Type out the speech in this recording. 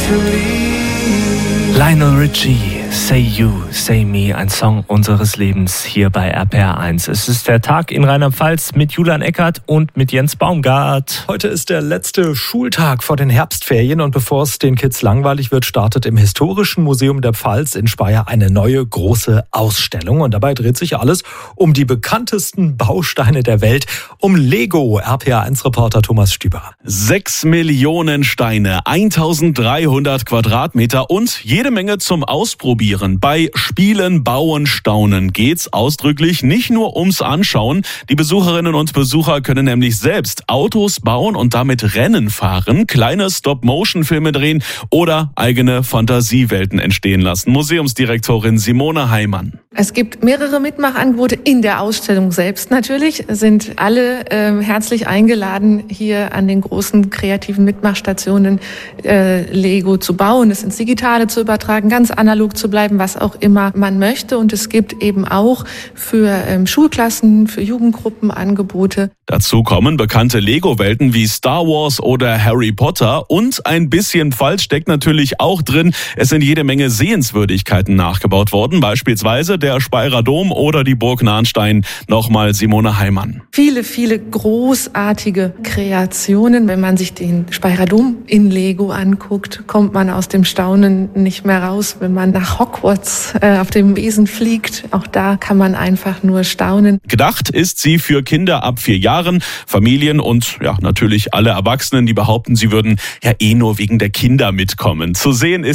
Lionel Richie, Say You, Say Me, ein Song unseres Lebens hier bei RPR1. Es ist der Tag in Rheinland-Pfalz mit Julian Eckert und mit Jens Baumgart. Heute ist der letzte Schultag vor den Herbstferien und bevor es den Kids langweilig wird, startet im Historischen Museum der Pfalz in Speyer eine neue große Ausstellung. Und dabei dreht sich alles um die bekanntesten Bausteine der Welt, um Lego. RPR1-Reporter Thomas Stüber. 6 Millionen Steine, 1300 Quadratmeter und jede Menge zum Ausprobieren. Bei Spielen, Bauen, Staunen geht's ausdrücklich nicht nur ums Anschauen. Die Besucherinnen und Besucher können nämlich selbst Autos bauen und damit Rennen fahren, kleine Stop-Motion-Filme drehen oder eigene Fantasiewelten entstehen lassen. Museumsdirektorin Simone Heimann. Es gibt mehrere Mitmachangebote in der Ausstellung selbst natürlich. Sind alle herzlich eingeladen, hier an den großen kreativen Mitmachstationen Lego zu bauen, es ins Digitale zu übertragen, ganz analog zu bleiben, was auch immer man möchte. Und es gibt eben auch für Schulklassen, für Jugendgruppen Angebote. Dazu kommen bekannte Lego-Welten wie Star Wars oder Harry Potter und ein bisschen Pfalz steckt natürlich auch drin. Es sind jede Menge Sehenswürdigkeiten nachgebaut worden, beispielsweise der Speyerer Dom oder die Burg Nahnstein. Nochmal Simone Heimann. Viele, viele großartige Kreationen. Wenn man sich den Speyerer Dom in Lego anguckt, kommt man aus dem Staunen nicht mehr raus. Wenn man nach Hogwarts auf dem Besen fliegt, auch da kann man einfach nur staunen. Gedacht ist sie für Kinder ab 4 Jahren, Familien und natürlich alle Erwachsenen, die behaupten, sie würden nur wegen der Kinder mitkommen. Zu sehen ist